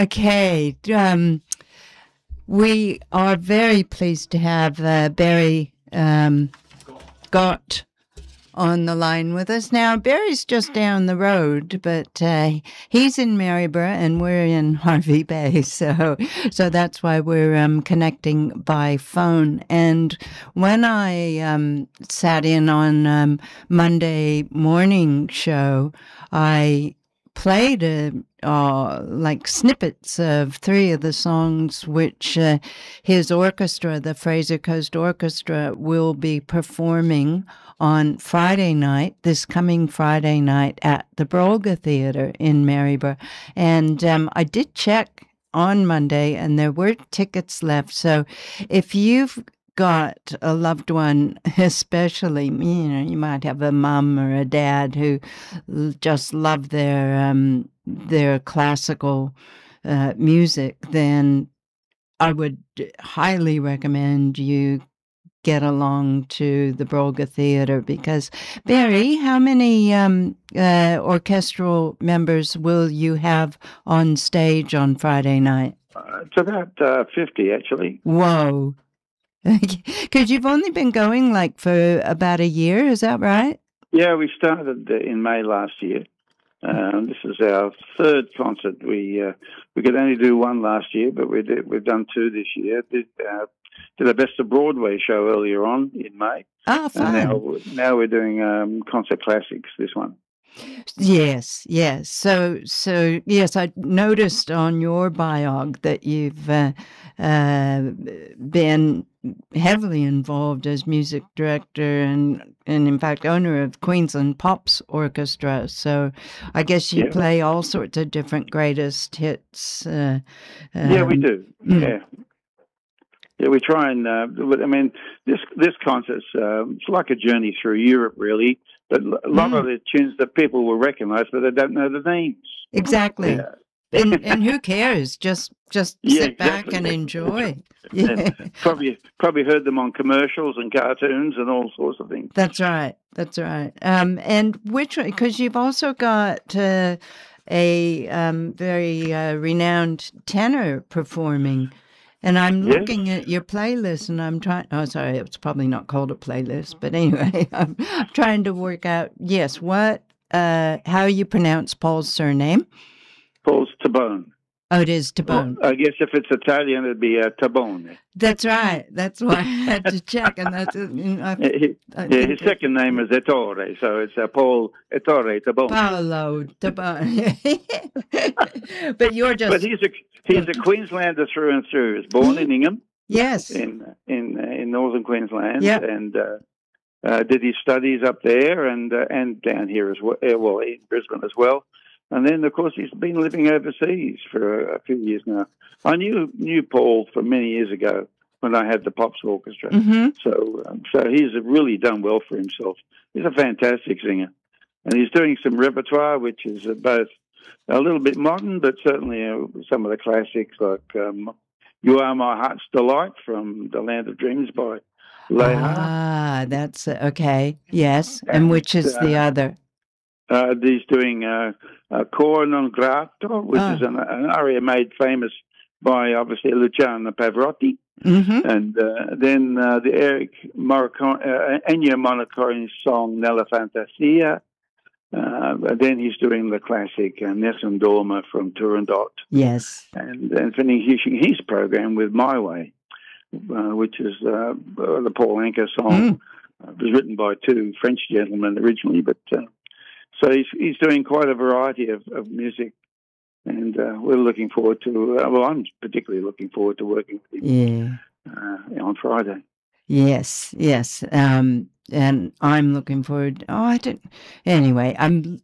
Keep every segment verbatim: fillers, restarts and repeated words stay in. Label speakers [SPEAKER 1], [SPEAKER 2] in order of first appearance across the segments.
[SPEAKER 1] Okay. Um, we are very pleased to have uh, Barry um, Gott on the line with us. Now, Barry's just down the road, but uh, he's in Maryborough and we're in Hervey Bay, so so that's why we're um, connecting by phone. And when I um, sat in on um, Monday morning show, I played a, uh, like snippets of three of the songs which uh, his orchestra, the Fraser Coast Orchestra, will be performing on Friday night, this coming Friday night at the Brolga Theatre in Maryborough. And um, I did check on Monday and there were tickets left. So if you've got a loved one, especially, you know, you might have a mum or a dad who just love their um, their classical uh, music, then I would highly recommend you get along to the Brolga Theatre because, Barry, how many um, uh, orchestral members will you have on stage on Friday night?
[SPEAKER 2] Uh, it's about uh, fifty, actually.
[SPEAKER 1] Whoa. Because you've only been going like for about a year, is that right?
[SPEAKER 2] Yeah, we started in May last year. Um, this is our third concert. We uh, we could only do one last year, but we did, we've done two this year. Did, uh, did a Best of Broadway show earlier on in May.
[SPEAKER 1] Oh, fun.
[SPEAKER 2] And now, now we're doing um, concert classics, this one.
[SPEAKER 1] Yes, yes. So, so yes, I noticed on your biog that you've uh, uh, been heavily involved as music director and, and in fact, owner of Queensland Pops Orchestra. So, I guess you
[SPEAKER 2] yeah.
[SPEAKER 1] play all sorts of different greatest hits. Uh,
[SPEAKER 2] um, yeah, we do.
[SPEAKER 1] Mm.
[SPEAKER 2] Yeah. Yeah, we try and, uh, I mean, this this concert's uh, it's like a journey through Europe, really. But a lot mm. of the tunes that people will recognise, but they don't know the names.
[SPEAKER 1] Exactly. Yeah. and and who cares? Just just
[SPEAKER 2] yeah,
[SPEAKER 1] sit
[SPEAKER 2] exactly.
[SPEAKER 1] back and enjoy.
[SPEAKER 2] Yeah. probably probably heard them on commercials and cartoons and all sorts of things.
[SPEAKER 1] That's right. That's right. Um, and which, because you've also got uh, a um, very uh, renowned tenor performing. And I'm
[SPEAKER 2] yes.
[SPEAKER 1] looking at your playlist and I'm trying, oh, sorry, it's probably not called a playlist, but anyway, I'm trying to work out, yes, what, uh, how you pronounce Paul's surname?
[SPEAKER 2] Paul's Tabone.
[SPEAKER 1] Oh, it is Tabone.
[SPEAKER 2] Well, I guess if it's Italian, it'd be uh, Tabone.
[SPEAKER 1] That's right. That's why I had to check. And that's, uh, I,
[SPEAKER 2] his,
[SPEAKER 1] I
[SPEAKER 2] yeah, his second name is Ettore, so it's uh, Paul Ettore Tabone.
[SPEAKER 1] Paolo Tabone. But you're just...
[SPEAKER 2] But he's a, he's a Queenslander through and through. He was born in Ingham.
[SPEAKER 1] Yes.
[SPEAKER 2] In in uh, in northern Queensland.
[SPEAKER 1] Yep.
[SPEAKER 2] And uh, uh, did his studies up there and uh, and down here as well, well, in Brisbane as well. And then, of course, he's been living overseas for a, a few years now. I knew knew Paul from many years ago when I had the Pops Orchestra.
[SPEAKER 1] Mm-hmm.
[SPEAKER 2] So um, so he's really done well for himself. He's a fantastic singer. And he's doing some repertoire, which is uh, both a little bit modern, but certainly uh, some of the classics like um, You Are My Heart's Delight from The Land of Dreams by Leigh Hart.
[SPEAKER 1] Ah, that's, uh, okay, yes. And, and which is uh, the other?
[SPEAKER 2] Uh, he's doing uh, uh, Cor non grato, which oh. is an, an aria made famous by, obviously, Luciano Pavarotti.
[SPEAKER 1] Mm-hmm.
[SPEAKER 2] And uh, then uh, the Eric Morricone, uh, Ennio Morricone song Nella Fantasia. Uh, then he's doing the classic uh, Nessun Dorma from Turandot.
[SPEAKER 1] Yes.
[SPEAKER 2] And, and finishing his program with My Way, uh, which is uh, the Paul Anka song. Mm. Uh, it was written by two French gentlemen originally, but uh, so he's he's doing quite a variety of, of music, and uh, we're looking forward to. Uh, well, I'm particularly looking forward to working with him. Yeah. Uh, on Friday.
[SPEAKER 1] Yes, yes, um, and I'm looking forward. Oh, I don't. Anyway, I'm.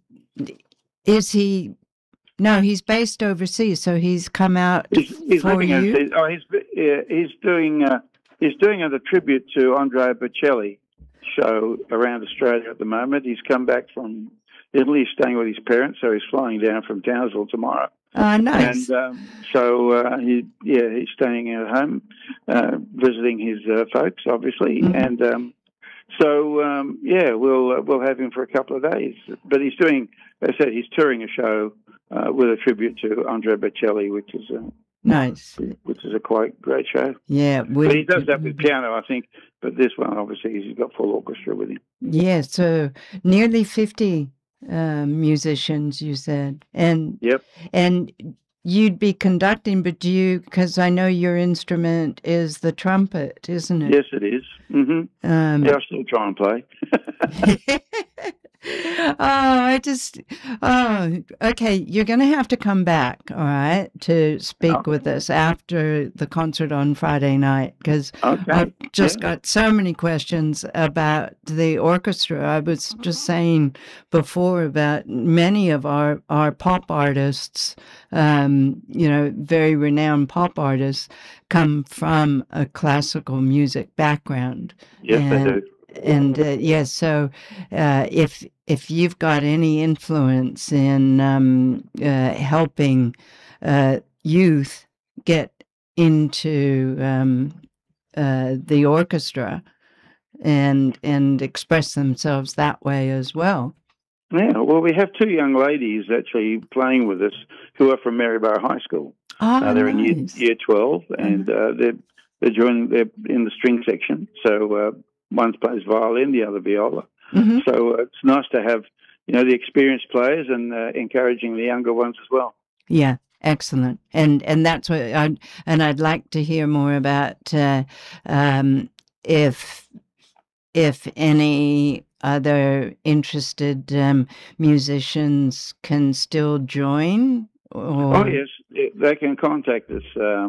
[SPEAKER 1] Is he? No, he's based overseas, so he's come out
[SPEAKER 2] he's, he's
[SPEAKER 1] for you.
[SPEAKER 2] At, oh, he's yeah, he's doing uh, he's doing a tribute to Andrea Bocelli show around Australia at the moment. He's come back from Italy, staying with his parents, so he's flying down from Townsville tomorrow.
[SPEAKER 1] Oh, nice.
[SPEAKER 2] And um, so, uh, he, yeah, he's staying at home, uh, visiting his uh, folks, obviously. Mm-hmm. And um, so, um, yeah, we'll uh, we'll have him for a couple of days. But he's doing, as I said, he's touring a show uh, with a tribute to Andrea Bocelli, which is a
[SPEAKER 1] nice,
[SPEAKER 2] which is a quite great show.
[SPEAKER 1] Yeah,
[SPEAKER 2] but he does that with piano, I think. But this one, obviously, he's got full orchestra with him.
[SPEAKER 1] Yeah, so nearly fifty uh, musicians, you said, and
[SPEAKER 2] yep,
[SPEAKER 1] and you'd be conducting, but do you? Because I know your instrument is the trumpet, isn't it?
[SPEAKER 2] Yes, it is. Mm-hmm. Um, yeah, I still try and play.
[SPEAKER 1] Oh, I just, oh, okay. You're going to have to come back, all right, to speak okay. with us after the concert on Friday night, because
[SPEAKER 2] okay.
[SPEAKER 1] I've just
[SPEAKER 2] yeah.
[SPEAKER 1] got so many questions about the orchestra. I was just saying before about many of our, our pop artists, um, you know, very renowned pop artists, come from a classical music background.
[SPEAKER 2] Yes,
[SPEAKER 1] and,
[SPEAKER 2] they do.
[SPEAKER 1] And uh, yes, so uh, if if you've got any influence in um, uh, helping uh, youth get into um, uh, the orchestra and and express themselves that way as well.
[SPEAKER 2] Yeah, well, we have two young ladies actually playing with us who are from Maryborough High School.
[SPEAKER 1] Oh,
[SPEAKER 2] uh, they're
[SPEAKER 1] nice.
[SPEAKER 2] in year, year twelve, and uh, they're they're joining. They're in the string section, so. Uh, One plays violin, the other viola.
[SPEAKER 1] Mm-hmm.
[SPEAKER 2] So uh, it's nice to have, you know, the experienced players and uh, encouraging the younger ones as well.
[SPEAKER 1] Yeah, excellent. And and that's what I and I'd like to hear more about uh, um, if if any other interested um, musicians can still join. Or...
[SPEAKER 2] Oh yes, they can contact us uh,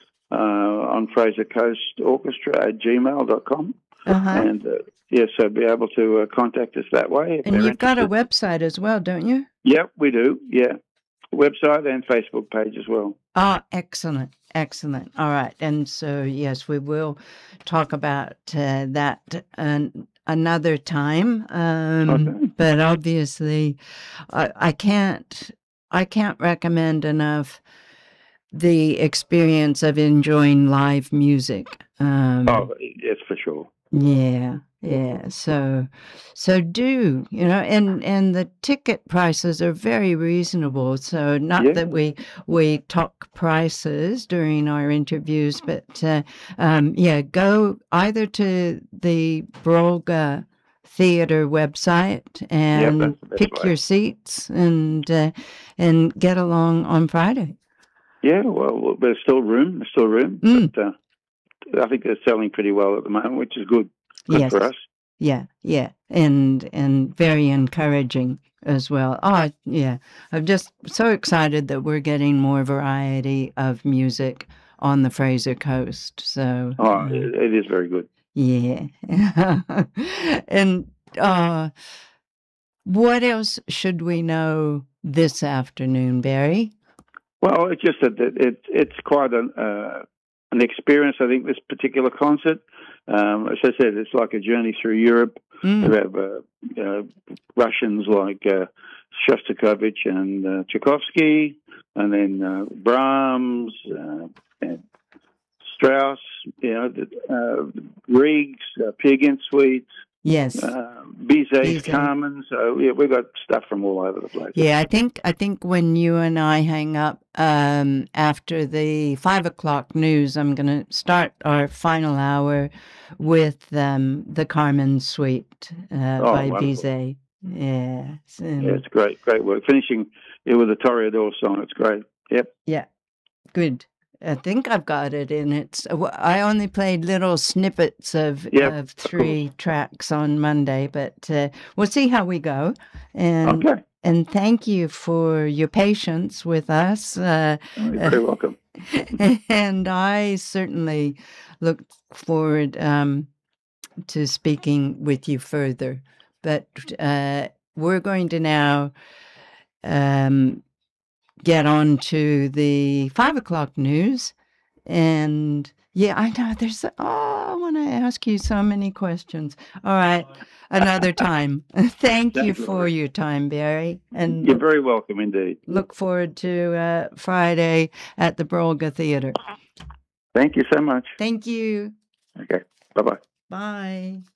[SPEAKER 2] uh, on Fraser Coast Orchestra at gmail dot com.
[SPEAKER 1] Uh-huh.
[SPEAKER 2] And uh, yes, so be able to uh, contact us that way.
[SPEAKER 1] And you've got a website as well, don't you?
[SPEAKER 2] Yep, we do. Yeah, website and Facebook page as well.
[SPEAKER 1] Oh, excellent, excellent. All right, and so yes, we will talk about uh, that uh, another time. Um,
[SPEAKER 2] okay.
[SPEAKER 1] But obviously, I, I can't. I can't recommend enough the experience of enjoying live music. Um,
[SPEAKER 2] oh, yes, for sure.
[SPEAKER 1] Yeah, yeah. So, so do, you know, and, and the ticket prices are very reasonable. So not
[SPEAKER 2] yeah.
[SPEAKER 1] that we, we talk prices during our interviews, but, uh, um, yeah, go either to the Brolga Theatre website and
[SPEAKER 2] yep,
[SPEAKER 1] pick
[SPEAKER 2] way.
[SPEAKER 1] your seats and, uh, and get along on Friday.
[SPEAKER 2] Yeah, well, there's still room, there's still room,
[SPEAKER 1] Mm.
[SPEAKER 2] but, uh, I think they're selling pretty well at the moment, which is good, good
[SPEAKER 1] yes.
[SPEAKER 2] for us.
[SPEAKER 1] Yeah, yeah, and and very encouraging as well. Oh, yeah, I'm just so excited that we're getting more variety of music on the Fraser Coast. So,
[SPEAKER 2] oh,
[SPEAKER 1] uh,
[SPEAKER 2] it, it is very good.
[SPEAKER 1] Yeah, and uh, what else should we know this afternoon, Barry?
[SPEAKER 2] Well, it's just that it, it it's quite an uh, an experience. I think this particular concert, um, as I said, it's like a journey through Europe.
[SPEAKER 1] Mm.
[SPEAKER 2] We have uh, uh, Russians like uh, Shostakovich and uh, Tchaikovsky, and then uh, Brahms uh, and Strauss. You know, the, uh, Grieg's, uh, Peer Gynt suites.
[SPEAKER 1] Yes.
[SPEAKER 2] Uh, Bizet's, Carmen. So yeah, we've got stuff from all over the place.
[SPEAKER 1] Yeah, I think I think when you and I hang up um, after the five o'clock news, I'm going to start our final hour with um, the Carmen Suite uh,
[SPEAKER 2] oh,
[SPEAKER 1] by
[SPEAKER 2] wonderful.
[SPEAKER 1] Bizet. Yeah,
[SPEAKER 2] and, yeah, it's great, great work. Finishing it with a Toreador song, it's great. Yep.
[SPEAKER 1] Yeah, good. I think I've got it in it. I only played little snippets of,
[SPEAKER 2] yep,
[SPEAKER 1] of three of tracks on Monday, but uh, we'll see how we go. And
[SPEAKER 2] okay.
[SPEAKER 1] and thank you for your patience with us. Uh,
[SPEAKER 2] oh, you're very welcome.
[SPEAKER 1] And I certainly look forward um, to speaking with you further. But uh, we're going to now um, get on to the five o'clock news. And yeah, I know there's, oh, I want to ask you so many questions. All right, another time. Thank you for your time, Barry. And
[SPEAKER 2] you're very welcome indeed.
[SPEAKER 1] Look forward to uh, Friday at the Brolga Theatre.
[SPEAKER 2] Thank you so much.
[SPEAKER 1] Thank you.
[SPEAKER 2] Okay, bye-bye.
[SPEAKER 1] Bye.